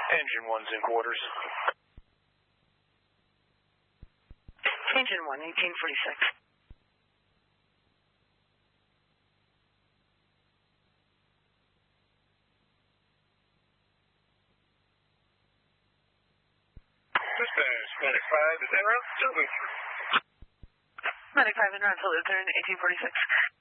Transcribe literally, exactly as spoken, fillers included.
Engine one's in quarters. Engine one, eighteen forty-six. Dispatch, Medic five, is that right? Medic five in route to Lutheran, eighteen forty-six.